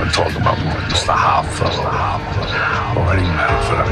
talk about Mr. Hoffa or any man for that